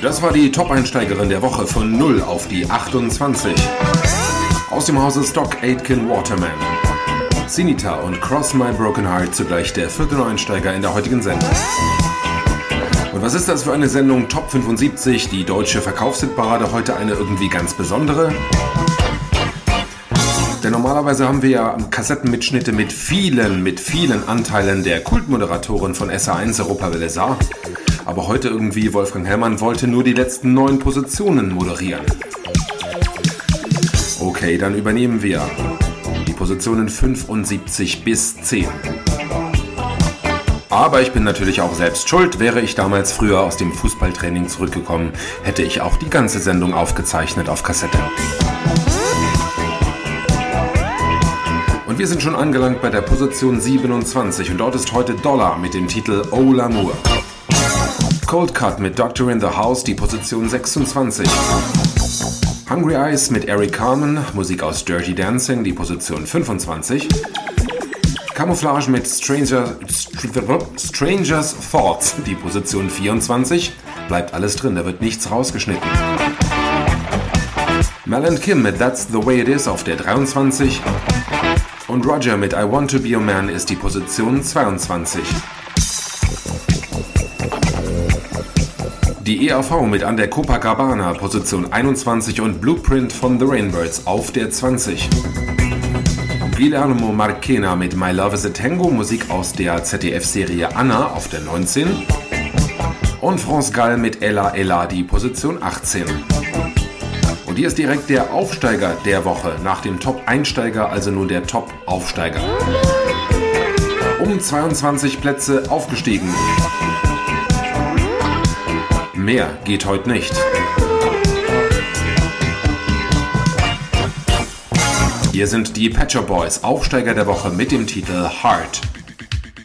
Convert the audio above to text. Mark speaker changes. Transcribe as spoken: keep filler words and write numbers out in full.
Speaker 1: Das war die Top-Einsteigerin der Woche von null auf die achtundzwanzig. Aus dem Hause Stock Aitken Waterman. Sinita und Cross My Broken Heart, zugleich der vierte Neueinsteiger in der heutigen Sendung. Und was ist das für eine Sendung? Top fünfundsiebzig, die deutsche Verkaufshitparade, heute eine irgendwie ganz besondere. Denn normalerweise haben wir ja Kassettenmitschnitte mit vielen, mit vielen Anteilen der Kultmoderatoren von S A eins, Europa Welle Saar. Aber heute irgendwie, Wolfgang Hellmann wollte nur die letzten neun Positionen moderieren. Okay, dann übernehmen wir die Positionen fünfundsiebzig bis zehn. Aber ich bin natürlich auch selbst schuld. Wäre ich damals früher aus dem Fußballtraining zurückgekommen, hätte ich auch die ganze Sendung aufgezeichnet auf Kassette. Und wir sind schon angelangt bei der Position siebenundzwanzig und dort ist heute Dollar mit dem Titel Oh L'Amour. Cold Cut mit Doctor in the House, die Position sechsundzwanzig. Hungry Eyes mit Eric Carmen, Musik aus Dirty Dancing, die Position fünfundzwanzig. Camouflage mit Stranger, Stranger's Thoughts, die Position vierundzwanzig. Bleibt alles drin, da wird nichts rausgeschnitten. Mel and Kim mit That's the Way It Is auf der dreiundzwanzig. Und Roger mit I Want to Be Your Man ist die Position zweiundzwanzig. Die E A V mit An der Copacabana, Position einundzwanzig und Blueprint von The Rainbirds auf der zwanzig. Guillermo Marchena mit My Love is a Tango, Musik aus der Z D F-Serie Anna auf der neunzehn. Und France Gall mit Ella Ella, die Position achtzehn. Und hier ist direkt der Aufsteiger der Woche, nach dem Top-Einsteiger, also nun der Top-Aufsteiger. Um zweiundzwanzig Plätze aufgestiegen. Mehr geht heute nicht. Hier sind die Pet Shop Boys, Aufsteiger der Woche mit dem Titel Heart.